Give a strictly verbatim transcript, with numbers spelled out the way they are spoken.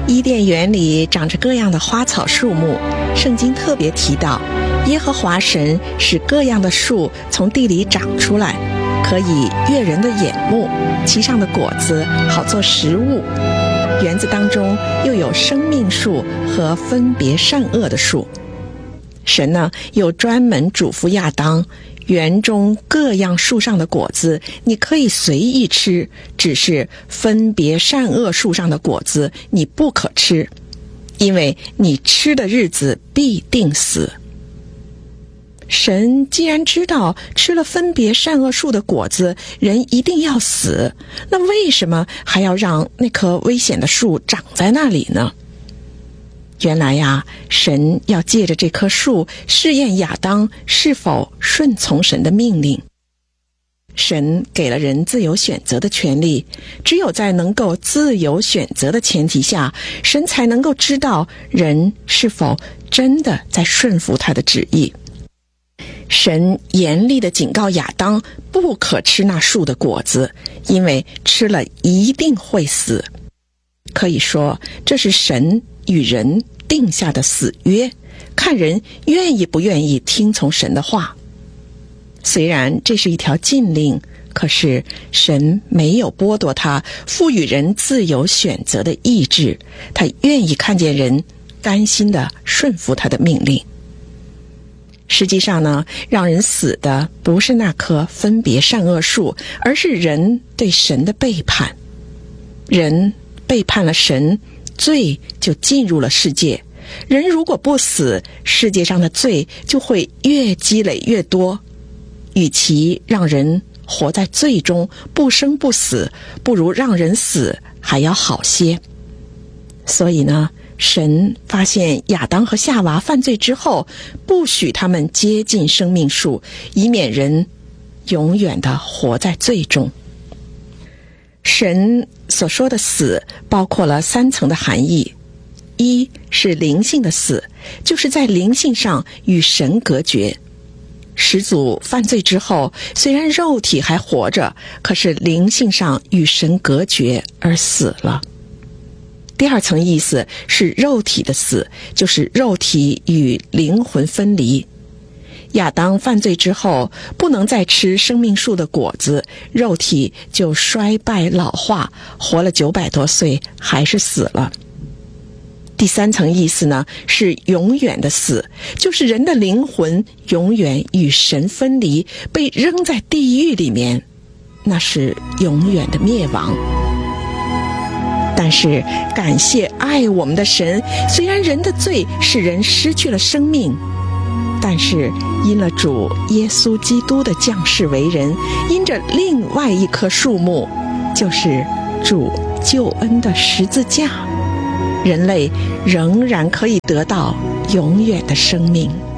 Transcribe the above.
伊甸园里长着各样的花草树木，圣经特别提到，耶和华神使各样的树从地里长出来，可以悦人的眼目，其上的果子好做食物。园子当中又有生命树和分别善恶的树。神呢，又专门嘱咐亚当，园中各样树上的果子你可以随意吃，只是分别善恶树上的果子你不可吃，因为你吃的日子必定死。神既然知道吃了分别善恶树的果子人一定要死，那为什么还要让那棵危险的树长在那里呢？原来呀，神要借着这棵树试验亚当是否顺从神的命令。神给了人自由选择的权利，只有在能够自由选择的前提下，神才能够知道人是否真的在顺服他的旨意。神严厉地警告亚当不可吃那树的果子，因为吃了一定会死。可以说，这是神与人定下的死约，看人愿意不愿意听从神的话。虽然这是一条禁令，可是神没有剥夺他赋予人自由选择的意志，他愿意看见人甘心地顺服他的命令。实际上呢，让人死的不是那棵分别善恶树，而是人对神的背叛。人背叛了神，罪就进入了世界。人如果不死，世界上的罪就会越积累越多。与其让人活在罪中不生不死，不如让人死还要好些。所以呢，神发现亚当和夏娃犯罪之后，不许他们接近生命树，以免人永远地活在罪中。神所说的死包括了三层的含义。一是灵性的死，就是在灵性上与神隔绝。始祖犯罪之后，虽然肉体还活着，可是灵性上与神隔绝而死了。第二层意思是肉体的死，就是肉体与灵魂分离。亚当犯罪之后，不能再吃生命树的果子，肉体就衰败老化，活了九百多岁还是死了。第三层意思呢，是永远的死，就是人的灵魂永远与神分离，被扔在地狱里面，那是永远的灭亡。但是感谢爱我们的神，虽然人的罪使人失去了生命，但是因了主耶稣基督的降世为人，因着另外一棵树木，就是主救恩的十字架，人类仍然可以得到永远的生命。